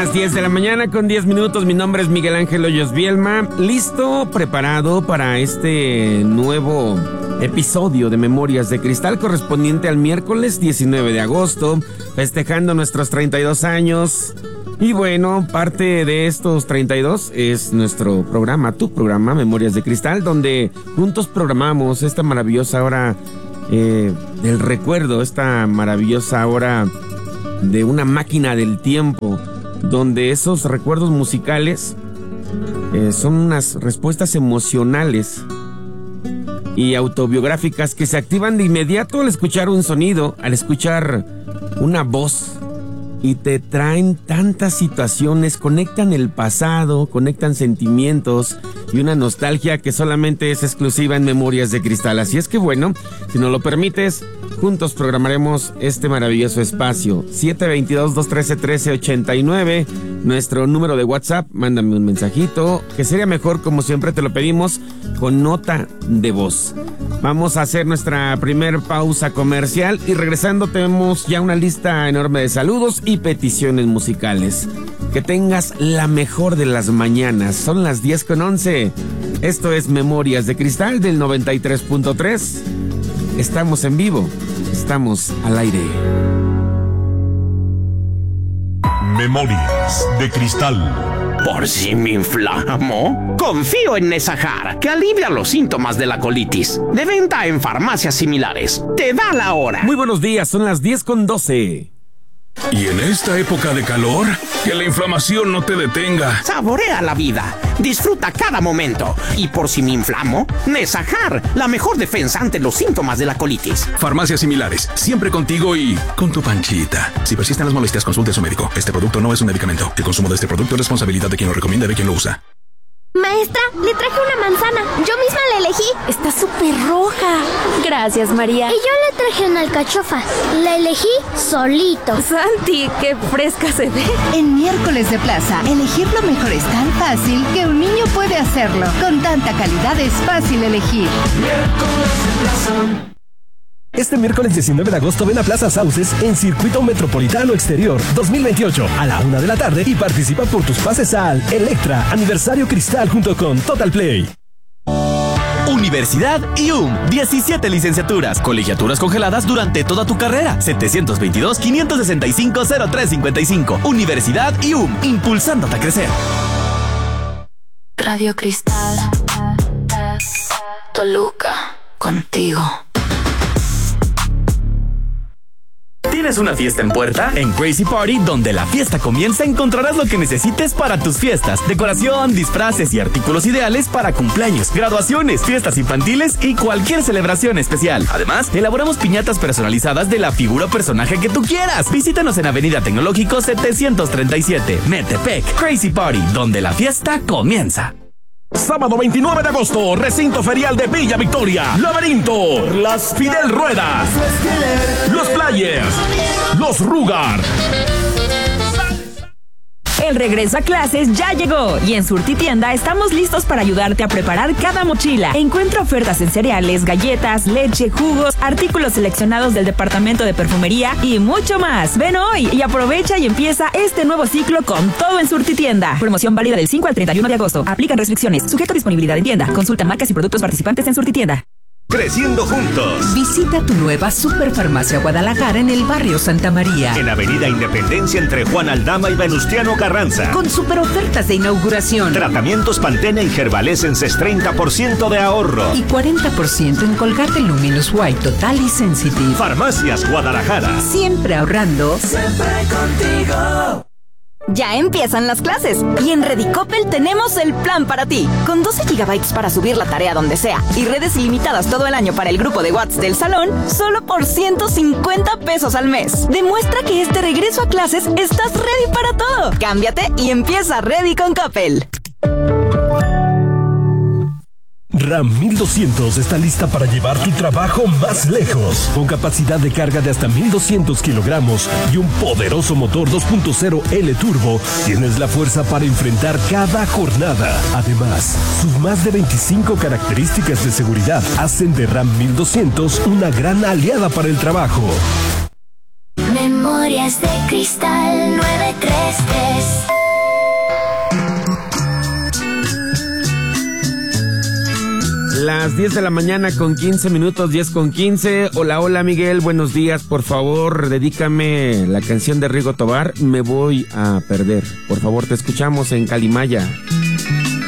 las 10 de la mañana con 10 minutos. Mi nombre es Miguel Ángel Hoyos Bielma. Listo, preparado para este nuevo episodio de Memorias de Cristal correspondiente al miércoles 19 de agosto, festejando nuestros 32 años. Y bueno, parte de estos 32 es nuestro programa, tu programa, Memorias de Cristal, donde juntos programamos esta maravillosa hora del recuerdo, esta maravillosa hora de una máquina del tiempo, donde esos recuerdos musicales son unas respuestas emocionales y autobiográficas que se activan de inmediato al escuchar un sonido, al escuchar una voz, y te traen tantas situaciones, conectan el pasado, conectan sentimientos y una nostalgia que solamente es exclusiva en Memorias de Cristal. Así es que bueno, si nos lo permites, juntos programaremos este maravilloso espacio. 722-213-1389, nuestro número de WhatsApp. Mándame un mensajito, que sería mejor, como siempre te lo pedimos, con nota de voz. Vamos a hacer nuestra primer pausa comercial y regresando tenemos ya una lista enorme de saludos y peticiones musicales. Que tengas la mejor de las mañanas. Son las 10:11. Esto es Memorias de Cristal del 93.3. Estamos en vivo. Estamos al aire. Memorias de Cristal. ¿Por si me inflamo? Confío en Nesajar, que alivia los síntomas de la colitis. De venta en farmacias similares. Te da la hora. Muy buenos días, son las 10:12. Y en esta época de calor, que la inflamación no te detenga. Saborea la vida. Disfruta cada momento. Y por si me inflamo, Nesajar, la mejor defensa ante los síntomas de la colitis. Farmacias similares, siempre contigo y con tu panchita. Si persisten las molestias, consulte a su médico. Este producto no es un medicamento. El consumo de este producto es responsabilidad de quien lo recomienda y de quien lo usa. Maestra, le traje una manzana. Yo misma la elegí. Está súper roja. Gracias, María. Y yo le traje una alcachofa. La elegí solito. Santi, qué fresca se ve. En Miércoles de Plaza, elegir lo mejor es tan fácil que un niño puede hacerlo. Con tanta calidad es fácil elegir. Miércoles de Plaza. Este miércoles 19 de agosto ven a Plaza Sauces en Circuito Metropolitano Exterior 2028 a la 1 de la tarde y participa por tus pases al Electra Aniversario Cristal junto con Total Play. Universidad IUM, 17 licenciaturas, colegiaturas congeladas durante toda tu carrera. 722-565-0355. Universidad IUM, impulsándote a crecer. Radio Cristal, Toluca, contigo. ¿Tienes una fiesta en puerta? En Crazy Party, donde la fiesta comienza, encontrarás lo que necesites para tus fiestas. Decoración, disfraces y artículos ideales para cumpleaños, graduaciones, fiestas infantiles y cualquier celebración especial. Además, elaboramos piñatas personalizadas de la figura o personaje que tú quieras. Visítanos en Avenida Tecnológico 737, Metepec. Crazy Party, donde la fiesta comienza. Sábado 29 de agosto, recinto ferial de Villa Victoria, Laberinto, las Fidel Rueda, los Players, los Rugar. El regreso a clases ya llegó y en Surtitienda estamos listos para ayudarte a preparar cada mochila. Encuentra ofertas en cereales, galletas, leche, jugos, artículos seleccionados del departamento de perfumería y mucho más. Ven hoy y aprovecha y empieza este nuevo ciclo con todo en Surtitienda. Promoción válida del 5 al 31 de agosto. Aplican restricciones. Sujeto a disponibilidad en tienda. Consulta marcas y productos participantes en Surtitienda. Creciendo juntos. Visita tu nueva Superfarmacia Guadalajara en el barrio Santa María. En Avenida Independencia entre Juan Aldama y Venustiano Carranza. Con super ofertas de inauguración. Tratamientos Pantene y Herbalesenses 30% de ahorro. Y 40% en Colgate Luminous White Total y Sensitive. Farmacias Guadalajara. Siempre ahorrando. Siempre contigo. Ya empiezan las clases y en Redicopel tenemos el plan para ti. Con 12 GB para subir la tarea donde sea y redes ilimitadas todo el año para el grupo de WhatsApp del salón, solo por 150 pesos al mes. Demuestra que este regreso a clases estás ready para todo. Cámbiate y empieza Ready con Coppel. RAM 1200 está lista para llevar tu trabajo más lejos. Con capacidad de carga de hasta 1200 kilogramos y un poderoso motor 2.0 L Turbo, tienes la fuerza para enfrentar cada jornada. Además, sus más de 25 características de seguridad hacen de RAM 1200 una gran aliada para el trabajo. Memorias de Cristal 933. las 10 de la mañana con 15 minutos, 10 con 15. Hola Miguel, buenos días. Por favor, dedícame la canción de Rigo Tobar, Me voy a perder. Por favor, te escuchamos en Calimaya.